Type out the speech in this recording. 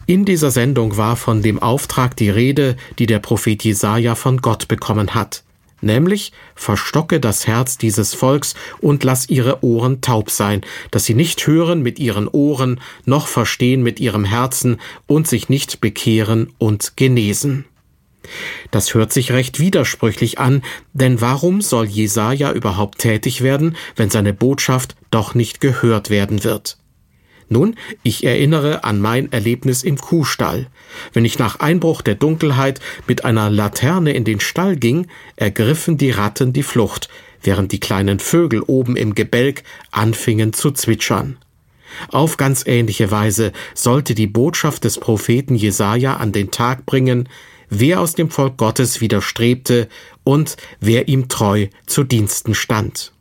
In dieser Sendung war von dem Auftrag die Rede, die der Prophet Jesaja von Gott bekommen hat. Nämlich, verstocke das Herz dieses Volks und lass ihre Ohren taub sein, dass sie nicht hören mit ihren Ohren, noch verstehen mit ihrem Herzen und sich nicht bekehren und genesen. Das hört sich recht widersprüchlich an, denn warum soll Jesaja überhaupt tätig werden, wenn seine Botschaft doch nicht gehört werden wird? Nun, ich erinnere an mein Erlebnis im Kuhstall. Wenn ich nach Einbruch der Dunkelheit mit einer Laterne in den Stall ging, ergriffen die Ratten die Flucht, während die kleinen Vögel oben im Gebälk anfingen zu zwitschern. Auf ganz ähnliche Weise sollte die Botschaft des Propheten Jesaja an den Tag bringen, wer aus dem Volk Gottes widerstrebte und wer ihm treu zu Diensten stand.